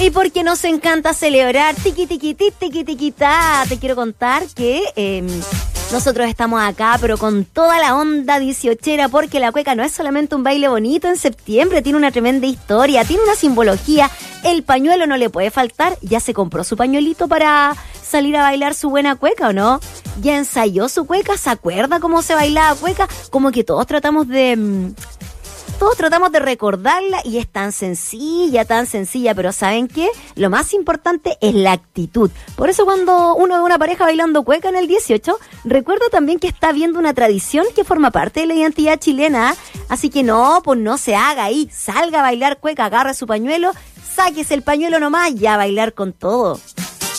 Y porque nos encanta celebrar tiqui tiqui tiqui tiquita, te quiero contar que nosotros estamos acá, pero con toda la onda 18era, porque la cueca no es solamente un baile bonito en septiembre, tiene una tremenda historia, tiene una simbología. El pañuelo no le puede faltar. ¿Ya se compró su pañuelito para salir a bailar su buena cueca o no? ¿Ya ensayó su cueca? ¿Se acuerda cómo se bailaba cueca? Como que todos tratamos de recordarla y es tan sencilla, pero ¿saben qué? Lo más importante es la actitud. Por eso cuando uno ve una pareja bailando cueca en el 18, recuerda también que está viendo una tradición que forma parte de la identidad chilena. Así que no se haga ahí, salga a bailar cueca, agarre su pañuelo, sáquese el pañuelo nomás y a bailar con todo.